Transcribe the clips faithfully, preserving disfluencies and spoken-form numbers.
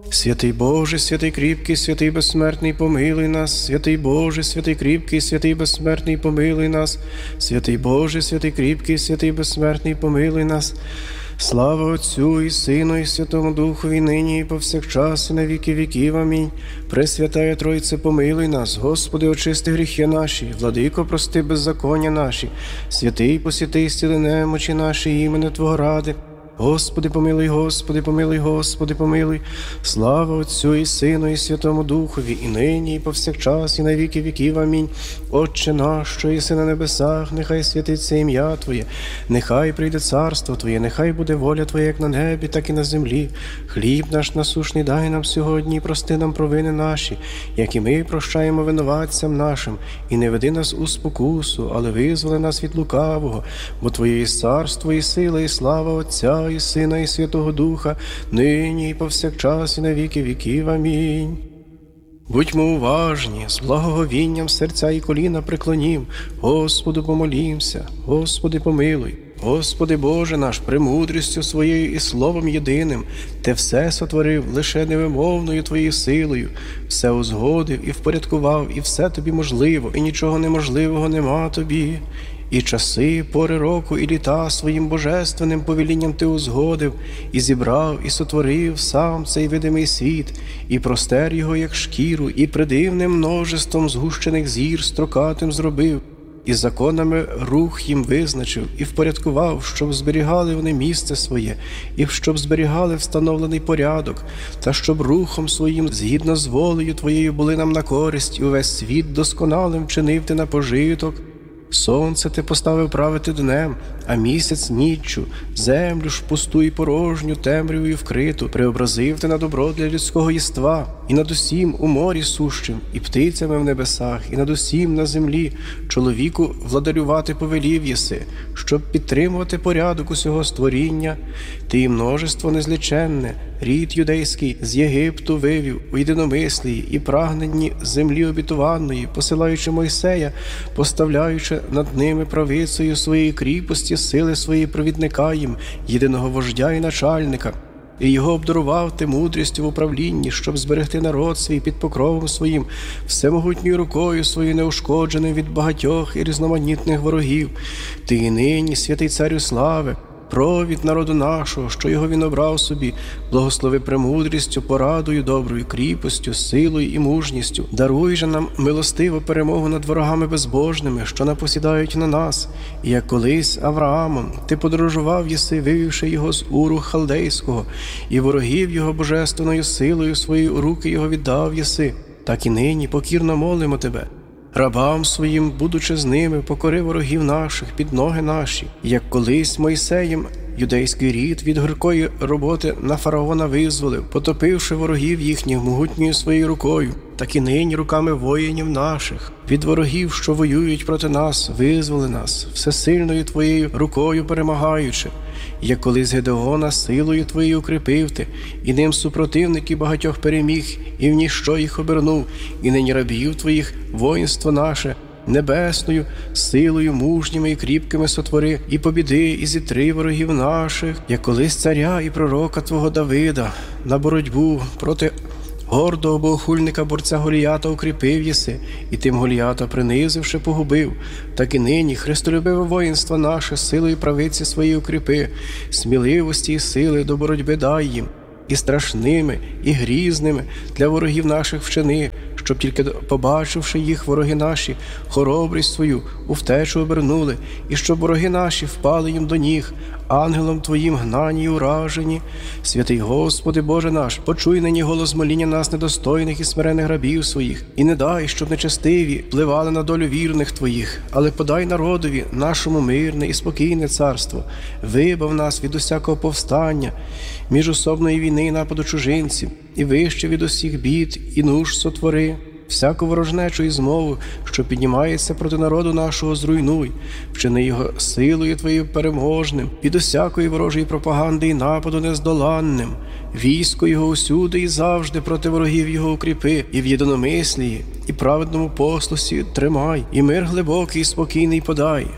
Святий Боже, святий кріпкий, святий безсмертний, помилуй нас. Святий Боже, святий кріпкий, святий безсмертний, помилуй нас. Святий Боже, святий кріпкий, святий безсмертний, помилуй нас. Слава Отцю і Сину, і Святому Духові, нині і повсякчас, і на віки віків. Амінь. Пресвятая Тройце, помилуй нас. Господи, очисти гріхи наші, Владико, прости беззаконня наші. Святий, посвяти, зціли немочі наші, імени Твого ради. Господи, помилуй, Господи, помилуй, Господи, помилуй. Слава Отцю і Сину, і Святому Духові, і нині, і повсякчас, і на віки віків. Амінь. Отче наш, що єси на небесах, нехай святиться ім'я Твоє, нехай прийде царство Твоє, нехай буде воля Твоя, як на небі, так і на землі. Хліб наш насушний дай нам сьогодні, і прости нам провини наші, як і ми прощаємо винуватцям нашим. І не веди нас у спокусу, але визволи нас від лукавого, бо Твоє є царство, і сила, і слава Отця, і Сина, і Святого Духа, нині і повсякчас, і на віки віків. Амінь. Будьмо уважні, з благоговінням серця і коліна преклонім, Господу помолімся, Господи помилуй. Господи Боже наш, премудрістю Своєю і Словом єдиним, Ти все сотворив лише невимовною Твоєю силою, все узгодив і впорядкував, і все Тобі можливо, і нічого неможливого нема Тобі. І часи, пори року, і літа своїм божественним повелінням Ти узгодив, і зібрав, і сотворив сам цей видимий світ, і простер його, як шкіру, і придивним множеством згущених зір строкатим зробив, і законами рух їм визначив, і впорядкував, щоб зберігали вони місце своє, і щоб зберігали встановлений порядок, та щоб рухом своїм, згідно з волею Твоєю, були нам на користь, і увесь світ досконалим вчинив Ти на пожиток. Сонце Ти поставив правити днем, а місяць ніччю, землю ж пусту і порожню, темрявою вкриту, преобразив Ти на добро для людського єства, і над усім у морі сущим, і птицями в небесах, і над усім на землі, чоловіку владарювати повелів єси, щоб підтримувати порядок усього створіння. Ти і множество незліченне, рід юдейський з Єгипту вивів у єдиномислії і прагненні землі обітованої, посилаючи Мойсея, поставляючи над ними правицею своєї кріпості, сили своєї провідника їм, єдиного вождя і начальника. І його обдарував Ти мудрістю в управлінні, щоб зберегти народ свій під покровом своїм, всемогутньою рукою своєю неушкодженим від багатьох і різноманітних ворогів. Ти і нині, святий Царю слави, провід народу нашого, що його він обрав собі, благослови премудрістю, порадою, доброю кріпостю, силою і мужністю. Даруй же нам милостиву перемогу над ворогами безбожними, що напосідають на нас. І як колись Авраамом Ти подорожував єси, вивівши його з Уру Халдейського, і ворогів його божественною силою своєю у руки його віддав єси, так і нині покірно молимо Тебе. Рабам своїм, будучи з ними, покори ворогів наших під ноги наші, як колись Мойсеєм юдейський рід від гіркої роботи на фараона визволив, потопивши ворогів їхніх могутньою своєю рукою, так і нині руками воїнів наших, від ворогів, що воюють проти нас, визволи нас, всесильною Твоєю рукою перемагаючи, як колись Гедеона силою Твоєю укріпив Ти, і ним супротивників багатьох переміг, і в ніщо їх обернув, і нині рабів Твоїх воїнство наше, небесною силою мужніми і кріпкими сотвори, і побіди, і зітри ворогів наших, як колись царя і пророка Твого Давида на боротьбу проти гордого богохульника борця Голіята укріпив єси, і тим Голіята принизивши погубив, так і нині христолюбиве воїнство наше силою правиці своєї укріпи, сміливості і сили до боротьби дай їм, і страшними, і грізними для ворогів наших вчини, щоб тільки побачивши їх вороги наші, хоробрість свою у втечу обернули, і щоб вороги наші впали їм до ніг, ангелом Твоїм гнані й уражені. Святий Господи Боже наш, почуй нині голос моління нас недостойних і смирених рабів своїх, і не дай, щоб нечестиві пливали на долю вірних Твоїх, але подай народові нашому мирне і спокійне царство, вибав нас від усякого повстання, міжособної війни і нападу чужинців, і вище від усіх бід і нуж сотвори. Всяку ворожнечу і змову, що піднімається проти народу нашого, зруйнуй, вчини його силою Твоєю переможним, від усякої ворожої пропаганди і нападу нездоланним. Військо його усюди і завжди проти ворогів його укріпи, і в єдиномислії, і праведному послусі тримай, і мир глибокий і спокійний подай.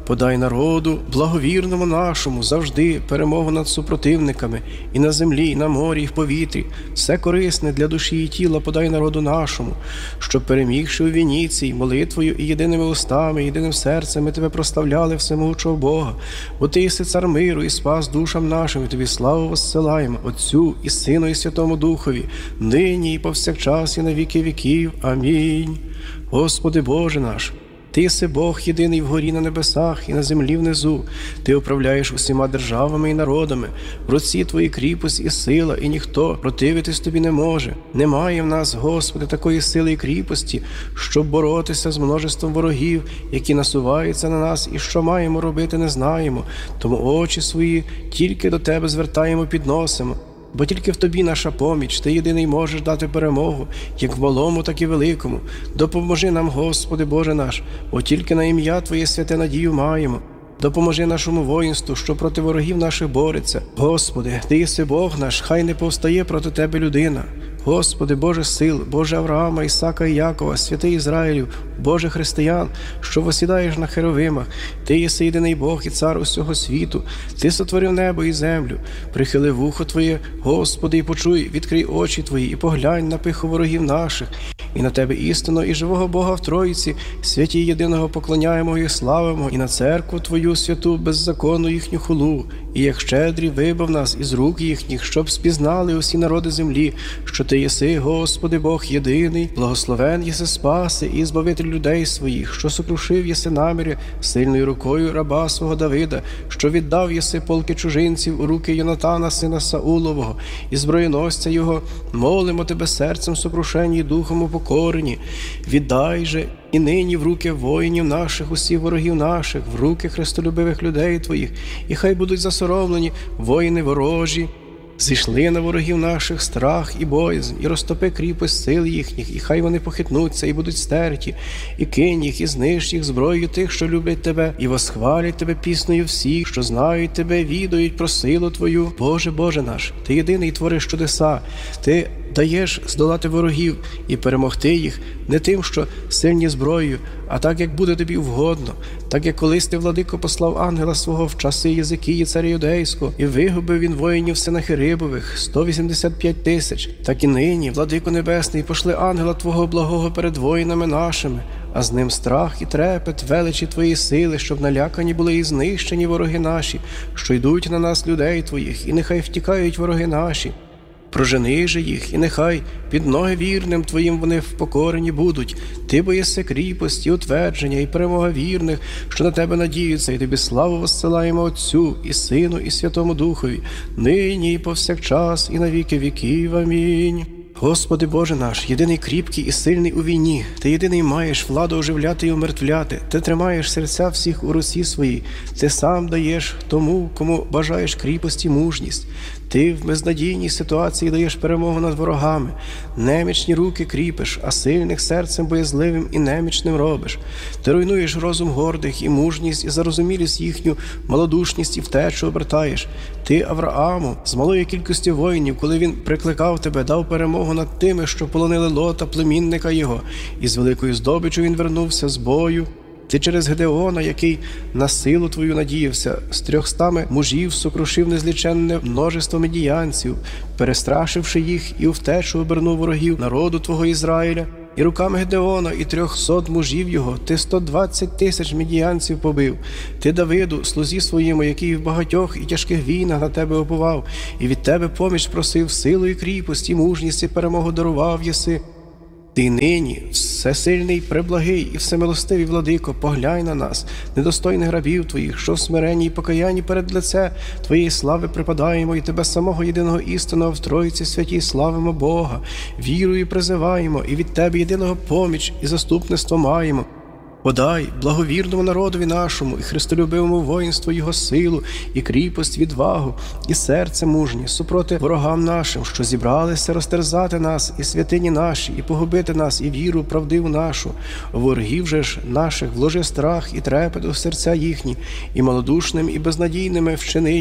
Подай народу, благовірному нашому, завжди перемогу над супротивниками, і на землі, і на морі, і в повітрі. Все корисне для душі і тіла подай народу нашому, щоб, перемігши у війні цій, молитвою і єдиними устами, і єдиним серцем ми тебе прославляли всемогучого Бога. Бо ти єси цар миру і спас душам нашим, і тобі славу воссилаємо, Отцю і Сину і Святому Духові, нині і повсякчас і на віки віків. Амінь. Господи Боже наш, Ти єси Бог єдиний вгорі на небесах і на землі внизу. Ти управляєш усіма державами і народами. В руці Твої кріпость і сила, і ніхто противитись Тобі не може. Немає в нас, Господи, такої сили і кріпості, щоб боротися з множеством ворогів, які насуваються на нас, і що маємо робити, не знаємо. Тому очі свої тільки до Тебе звертаємо, підносимо. Бо тільки в Тобі наша поміч, Ти єдиний можеш дати перемогу, як в малому, так і великому. Допоможи нам, Господи Боже наш, бо тільки на ім'я Твоє святе надію маємо. Допоможи нашому воїнству, що проти ворогів наших бореться. Господи, Ти єси Бог наш, хай не повстає проти Тебе людина. Господи, Боже сил, Боже Авраама, Ісака і Якова, святий Ізраїлів, Боже християн, що восідаєш на херовимах, Ти єси єдиний Бог і цар усього світу. Ти сотворив небо і землю. Прихили вухо Твоє, Господи, і почуй, відкрий очі Твої, і поглянь на пиху ворогів наших. І на Тебе істинно і живого Бога в Троїці, святі єдиного поклоняємо і славимо, і на церкву Твою святу беззаконну їхню хулу. І як щедрі вибав нас із рук їхніх, щоб спізнали усі народи землі, що Ти єси, Господи Бог єдиний, благословен єси спаси і збавитель людей своїх, що сокрушив єси наміри сильною рукою раба свого Давида, що віддав єси полки чужинців у руки Йонатана, сина Саулового, і зброєносця його. Молимо Тебе серцем сокрушені і духом упокорені. Віддай же і нині в руки воїнів наших, усіх ворогів наших, в руки христолюбивих людей Твоїх, і хай будуть засоромлені воїни ворожі. Зійшли на ворогів наших страх і боязнь, і розтопи кріпость сил їхніх, і хай вони похитнуться і будуть стерті, і кинь їх, і знищ їх зброєю тих, що люблять Тебе, і восхвалять Тебе піснею всіх, що знають Тебе, відають про силу Твою. Боже, Боже наш, Ти єдиний твориш чудеса, Ти даєш здолати ворогів і перемогти їх не тим, що сильні зброєю, а так, як буде Тобі вгодно. Так, як колись Ти, владико, послав ангела свого в часи Єзикії, царя Юдейського, і вигубив він воїнів Сенахерибових, сто вісімдесят п'ять тисяч. Так і нині, владико небесний, пошли ангела Твого благого перед воїнами нашими, а з ним страх і трепет, величі Твої сили, щоб налякані були і знищені вороги наші, що йдуть на нас людей Твоїх, і нехай втікають вороги наші. Прожени же їх, і нехай під ноги вірним Твоїм вони впокорені будуть. Ти бо єси кріпость і утвердження, і перемога вірних, що на Тебе надіються, і Тобі славу воссилаємо Отцю, і Сину, і Святому Духові, нині і повсякчас, і на віки віків. Амінь. Господи Боже наш, єдиний кріпкий і сильний у війні, Ти єдиний маєш владу оживляти і умертвляти, Ти тримаєш серця всіх у руці своїй, Ти сам даєш тому, кому бажаєш кріпость і мужність. Ти в безнадійній ситуації даєш перемогу над ворогами, немічні руки кріпиш, а сильних серцем боязливим і немічним робиш. Ти руйнуєш розум гордих і мужність, і зарозумілість їхню, малодушність і втечу обертаєш. Ти Аврааму з малої кількості воїнів, коли він прикликав Тебе, дав перемогу над тими, що полонили Лота, племінника його, і з великою здобиччю він вернувся з бою. Ти через Гедеона, який на силу Твою надіявся, з трьохстами мужів сокрушив незліченне множество медіянців, перестрашивши їх, і у втечу обернув ворогів народу Твого Ізраїля. І руками Гедеона і трьохсот мужів його ти сто двадцять тисяч медіянців побив. Ти Давиду, слузі своєму, який в багатьох і тяжких війнах на Тебе оповав, і від Тебе поміч просив, силу і кріпость, і мужність, і перемогу дарував єси. Ти нині, всесильний, преблагий і всемилостивий владико, поглянь на нас, недостойних рабів Твоїх, що в смиренні і покаянні перед лице Твоєї слави припадаємо, і Тебе самого єдиного істинного в Тройці святій славимо Бога, вірою призиваємо, і від Тебе єдиного поміч і заступництво маємо. Подай благовірному народові нашому і христолюбивому воїнству його силу, і кріпость, відвагу, і серце мужнє супроти ворогам нашим, що зібралися розтерзати нас, і святині наші, і погубити нас, і віру правдиву нашу. Ворогів же ж наших вложи страх і трепет у серця їхні, і малодушним, і безнадійними вчини їх.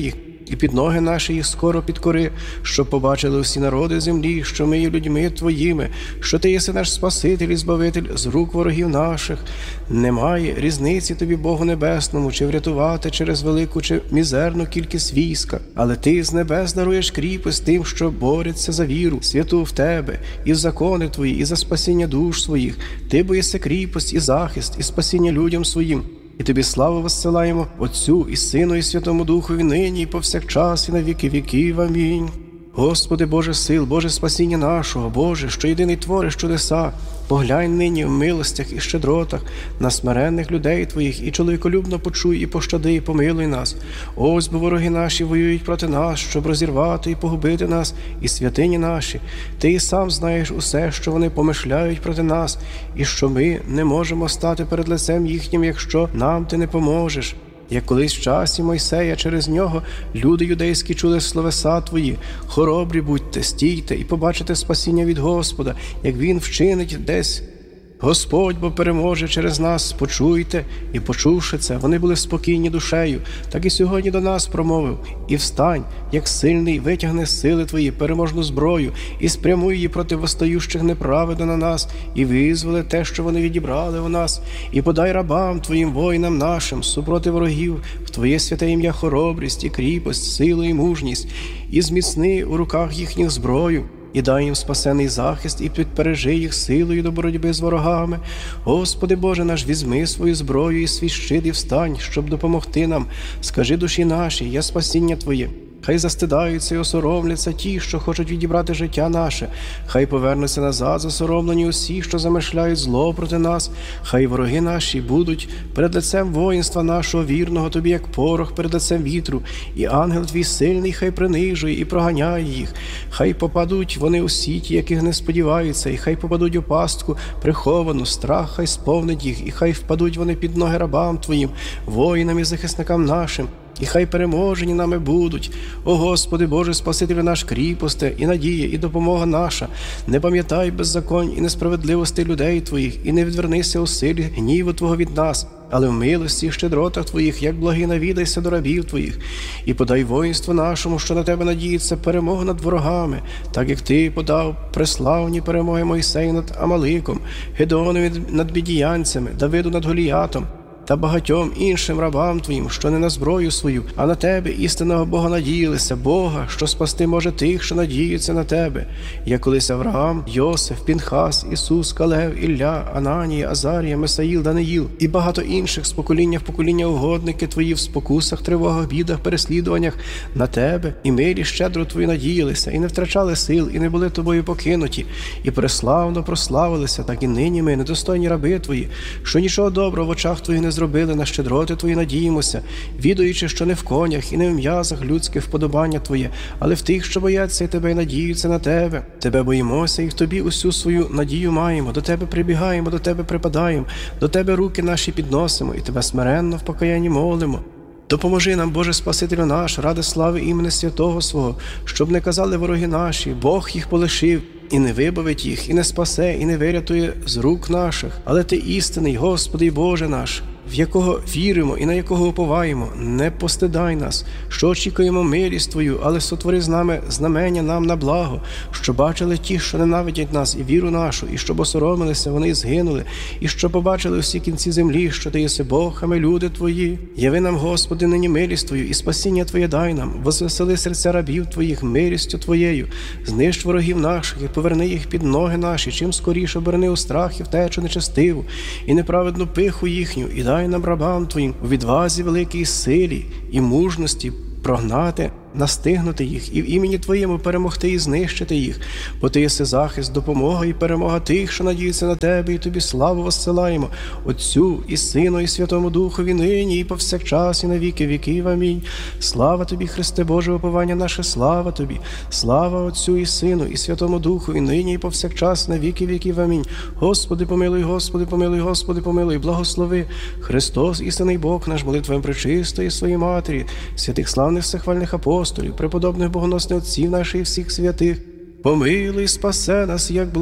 і під ноги наші їх скоро підкори, щоб побачили всі народи землі, що ми є людьми Твоїми, що Ти єси наш Спаситель і Збавитель з рук ворогів наших. Немає різниці Тобі, Богу Небесному, чи врятувати через велику чи мізерну кількість війська, але Ти з небес даруєш кріпость тим, що борються за віру, святу в Тебе, і в закони Твої, і за спасіння душ своїх. Ти бо єси кріпость і захист, і спасіння людям своїм. І Тобі славу воссилаємо Отцю і Сину і Святому Духові нині і повсякчас і на віки віків. Амінь. Господи Боже сил, Боже спасіння нашого, Боже, що єдиний твориш чудеса, поглянь нині в милостях і щедротах на смиренних людей Твоїх, і чоловіколюбно почуй, і пощади, і помилуй нас. Ось бо вороги наші воюють проти нас, щоб розірвати і погубити нас, і святині наші. Ти і сам знаєш усе, що вони помишляють проти нас, і що ми не можемо стати перед лицем їхнім, якщо нам Ти не поможеш. Як колись в часі Мойсея через нього люди юдейські чули словеса Твої. Хоробрі будьте, стійте і побачите спасіння від Господа, як Він вчинить десь. Господь бо переможе через нас, почуйте, і почувши це, вони були спокійні душею, так і сьогодні до нас промовив. І встань, як сильний, витягни з сили Твої переможну зброю, і спрямуй її проти восстаючих неправедно на нас, і визволи те, що вони відібрали у нас, і подай рабам Твоїм воїнам нашим, супроти ворогів, в Твоє святе ім'я хоробрість і кріпость, силу і мужність, і зміцни у руках їхніх зброю. І дай їм спасений захист, і підпережи їх силою до боротьби з ворогами. Господи Боже наш, візьми свою зброю і свій щит, і встань, щоб допомогти нам. Скажи душі нашій, я спасіння Твоє. Хай застидаються і осоромляться ті, що хочуть відібрати життя наше. Хай повернуться назад засоромлені усі, що замишляють зло проти нас. Хай вороги наші будуть перед лицем воїнства нашого вірного Тобі, як порох перед лицем вітру. І ангел Твій сильний хай принижує і проганяє їх. Хай попадуть вони у сіті, яких не сподіваються, і хай попадуть у пастку приховану, страх хай сповнить їх, і хай впадуть вони під ноги рабам Твоїм, воїнам і захисникам нашим. І хай переможені нами будуть. О Господи Боже, Спасителю наш, кріпосте, і надія, і допомога наша. Не пам'ятай беззаконь і несправедливості людей Твоїх, і не відвернися у силі гніву Твого від нас, але в милості і щедротах Твоїх, як благий навідайся до рабів Твоїх. І подай воїнству нашому, що на Тебе надіється, перемогу над ворогами, так як Ти подав преславні перемоги Мойсею над Амаликом, Гедеонові над Мідіянцями, Давиду над Голіятом, та багатьом іншим рабам Твоїм, що не на зброю свою, а на Тебе, істинного Бога, надіялися, Бога, що спасти може тих, що надіються на Тебе. Як колись Авраам, Йосиф, Пінхас, Ісус, Калев, Ілля, Ананія, Азарія, Месаїл, Даниїл і багато інших з покоління в покоління угодники Твої в спокусах, тривогах, бідах, переслідуваннях на Тебе і милі щедро Твої надіялися, і не втрачали сил, і не були Тобою покинуті, і преславно прославилися, так і нині ми, недостойні раби Твої, що нічого доброго в очах Твоїх не зробили, на щедроти Твої надіємося, відаючи, що не в конях і не в м'язах людське вподобання Твоє, але в тих, що бояться і Тебе, і надіються на Тебе. Тебе боїмося, і в Тобі усю свою надію маємо, до Тебе прибігаємо, до Тебе припадаємо, до Тебе руки наші підносимо, і Тебе смиренно в покаянні молимо. Допоможи нам, Боже Спасителю наш, ради слави імені святого свого, щоб не казали вороги наші, Бог їх полишив, і не вибавить їх, і не спасе, і не вирятує з рук наших. Але Ти істинний, Господи і Боже наш, в якого віримо і на якого уповаємо, не постидай нас, що очікуємо милість Твою, але сотвори з нами знамення нам на благо, що бачили ті, що ненавидять нас, і віру нашу, і щоб осоромилися, вони згинули, і що побачили всі кінці землі, що Ти єси Бог, а ми люди Твої. Яви нам, Господи, нині милість Твою, і спасіння Твоє дай нам, возвесели серця рабів Твоїх милістю Твоєю, знищ ворогів наших, і поверни їх під ноги наші, чим скоріше оберни у страх і втечу нечестиву, і неправедну пиху їхню, і дай нам рабам Твоїм у відвазі великій силі і мужності прогнати, настигнути їх і в імені Твоєму перемогти і знищити їх, бо Ти єси захист, допомога і перемога тих, що надіються на Тебе, і Тобі славу воссилаємо, Отцю і Сину і Святому Духові, нині і повсякчас і на віки віків. Амінь. Слава Тобі, Христе Боже, уповання наше, слава Тобі, слава Отцю і Сину і Святому Духові, нині і повсякчас на віки віків. Амінь. Господи, помилуй, Господи, помилуй, Господи, помилуй, благослови. Христос, істинний Бог наш, молитвами пречистої своїй Матері, святих славних всехвальних апостолів, преподобних богоносних отців наших і всіх святих, помилуй, спасе нас, як